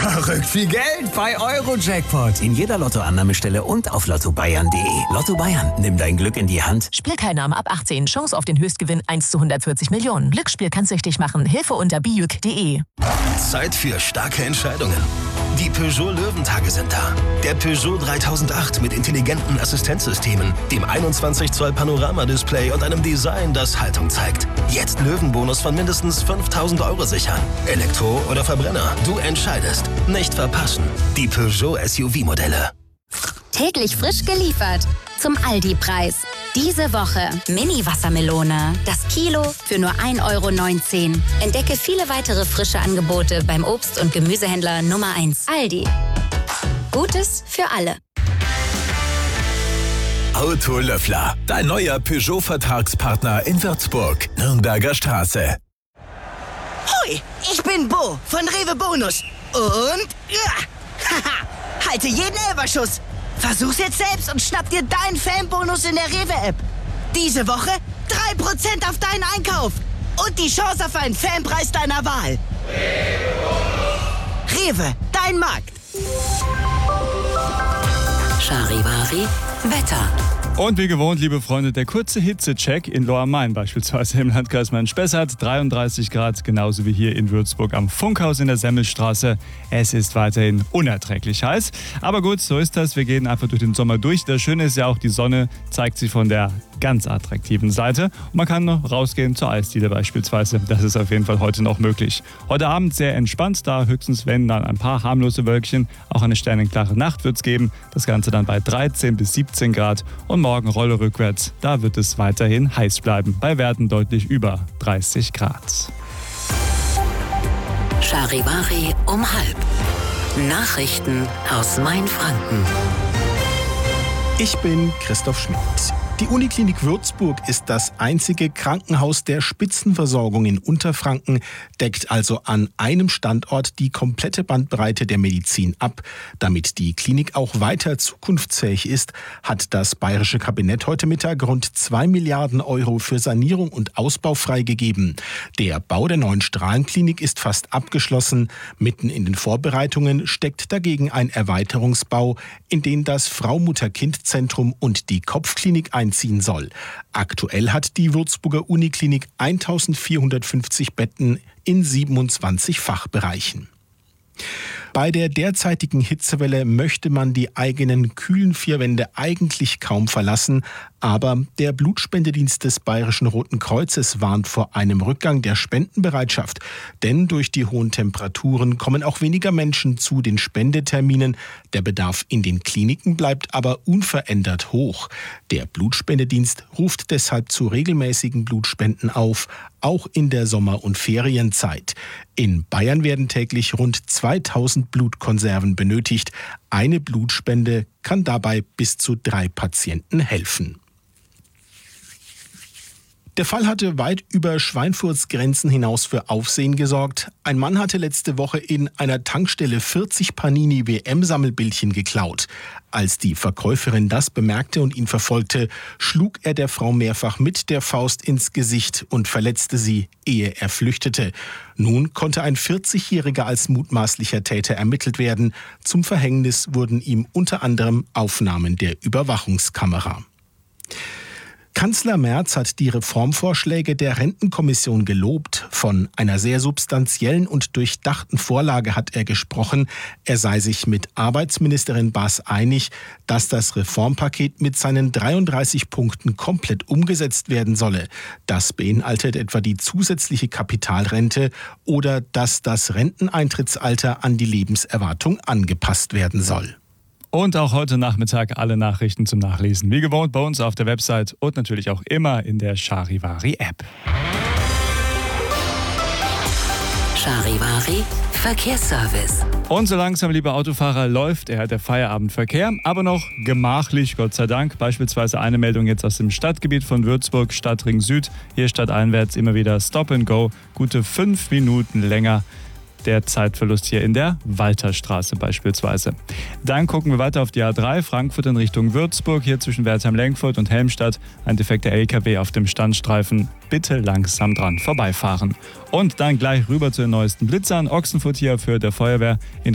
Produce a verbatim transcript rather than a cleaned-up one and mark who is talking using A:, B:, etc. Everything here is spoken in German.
A: Verrückt viel Geld bei Eurojackpot. In jeder Lottoannahmestelle und auf lotto bayern punkt de. Lotto Bayern, nimm dein Glück in die Hand.
B: Spielteilnahme ab achtzehn. Chance auf den Höchstgewinn eins zu hundertvierzig Millionen. Glücksspiel kann süchtig machen. Hilfe unter bijuk punkt de.
C: Zeit für starke Entscheidungen. Die Peugeot Löwentage sind da. Der Peugeot dreitausendacht mit intelligenten Assistenzsystemen, dem einundzwanzig Zoll Panoramadisplay und einem Design, das Haltung zeigt. Jetzt Löwenbonus von mindestens fünftausend Euro sichern. Elektro oder Verbrenner, du entscheidest. Nicht verpassen. Die Peugeot S U V-Modelle.
D: Täglich frisch geliefert. Zum Aldi-Preis. Diese Woche Mini-Wassermelone. Das Kilo für nur ein Euro neunzehn. Entdecke viele weitere frische Angebote beim Obst- und Gemüsehändler Nummer eins. Aldi. Gutes für alle.
E: Autolöffler. Dein neuer Peugeot-Vertragspartner in Würzburg. Nürnberger Straße.
F: Hoi, ich bin Bo von Rewe Bonus. Und ja, haha, halte jeden Elberschuss. Versuch's jetzt selbst und schnapp dir deinen Fanbonus in der Rewe-App. Diese Woche drei Prozent auf deinen Einkauf. Und die Chance auf einen Fanpreis deiner Wahl. Rewe, dein Markt.
D: Charivari, Wetter.
G: Und wie gewohnt, liebe Freunde, der kurze Hitzecheck in Lohr am Main beispielsweise im Landkreis Main-Spessart. dreiunddreißig Grad, genauso wie hier in Würzburg am Funkhaus in der Semmelstraße. Es ist weiterhin unerträglich heiß. Aber gut, so ist das. Wir gehen einfach durch den Sommer durch. Das Schöne ist ja auch, die Sonne zeigt sich von der ganz attraktiven Seite. Und man kann noch rausgehen zur Eisdiele beispielsweise. Das ist auf jeden Fall heute noch möglich. Heute Abend sehr entspannt, da höchstens wenn dann ein paar harmlose Wölkchen. Auch eine sternenklare Nacht wird es geben. Das Ganze dann bei dreizehn bis siebzehn Grad. Und morgen Rolle rückwärts. Da wird es weiterhin heiß bleiben. Bei Werten deutlich über dreißig Grad.
D: Charivari um halb. Nachrichten aus Mainfranken.
H: Ich bin Christoph Schmidt. Die Uniklinik Würzburg ist das einzige Krankenhaus der Spitzenversorgung in Unterfranken, deckt also an einem Standort die komplette Bandbreite der Medizin ab. Damit die Klinik auch weiter zukunftsfähig ist, hat das bayerische Kabinett heute Mittag rund zwei Milliarden Euro für Sanierung und Ausbau freigegeben. Der Bau der neuen Strahlenklinik ist fast abgeschlossen. Mitten in den Vorbereitungen steckt dagegen ein Erweiterungsbau, in den das Frau-Mutter-Kind-Zentrum und die Kopfklinik ein ziehen soll. Aktuell hat die Würzburger Uniklinik eintausendvierhundertfünfzig Betten in siebenundzwanzig Fachbereichen. Bei der derzeitigen Hitzewelle möchte man die eigenen kühlen vier Wände eigentlich kaum verlassen, aber der Blutspendedienst des Bayerischen Roten Kreuzes warnt vor einem Rückgang der Spendenbereitschaft. Denn durch die hohen Temperaturen kommen auch weniger Menschen zu den Spendeterminen. Der Bedarf in den Kliniken bleibt aber unverändert hoch. Der Blutspendedienst ruft deshalb zu regelmäßigen Blutspenden auf, auch in der Sommer- und Ferienzeit. In Bayern werden täglich rund zweitausend Blutkonserven benötigt. Eine Blutspende kann dabei bis zu drei Patienten helfen. Der Fall hatte weit über Schweinfurts Grenzen hinaus für Aufsehen gesorgt. Ein Mann hatte letzte Woche in einer Tankstelle vierzig Panini-W M-Sammelbildchen geklaut. Als die Verkäuferin das bemerkte und ihn verfolgte, schlug er der Frau mehrfach mit der Faust ins Gesicht und verletzte sie, ehe er flüchtete. Nun konnte ein vierzigjähriger als mutmaßlicher Täter ermittelt werden. Zum Verhängnis wurden ihm unter anderem Aufnahmen der Überwachungskamera. Kanzler Merz hat die Reformvorschläge der Rentenkommission gelobt. Von einer sehr substanziellen und durchdachten Vorlage hat er gesprochen. Er sei sich mit Arbeitsministerin Baas einig, dass das Reformpaket mit seinen dreiunddreißig Punkten komplett umgesetzt werden solle. Das beinhaltet etwa die zusätzliche Kapitalrente oder dass das Renteneintrittsalter an die Lebenserwartung angepasst werden soll.
G: Und auch heute Nachmittag alle Nachrichten zum Nachlesen. Wie gewohnt bei uns auf der Website und natürlich auch immer in der Charivari-App.
D: Charivari Verkehrsservice.
G: Und so langsam, liebe Autofahrer, läuft er, der Feierabendverkehr, aber noch gemachlich, Gott sei Dank. Beispielsweise eine Meldung jetzt aus dem Stadtgebiet von Würzburg, Stadtring Süd. Hier stadteinwärts immer wieder Stop and Go, gute fünf Minuten länger. Der Zeitverlust hier in der Walterstraße beispielsweise. Dann gucken wir weiter auf die A drei, Frankfurt in Richtung Würzburg, hier zwischen Wertheim-Lenkfurt und Helmstadt. Ein defekter L K W auf dem Standstreifen. Bitte langsam dran vorbeifahren. Und dann gleich rüber zu den neuesten Blitzern. Ochsenfurt hier für der Feuerwehr in